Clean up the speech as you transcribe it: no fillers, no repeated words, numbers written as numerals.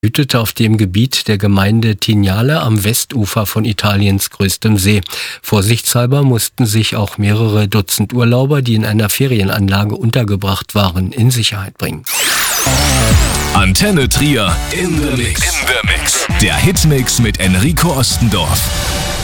wütete auf dem Gebiet der Gemeinde Tignale am Westufer von Italiens größtem See. Vorsichtshalber mussten sich auch mehrere Dutzend Urlauber, die in einer Ferienanlage untergebracht waren, in Sicherheit bringen. Antenne Trier in the Mix. Der Hitmix mit Enrico Ostendorf.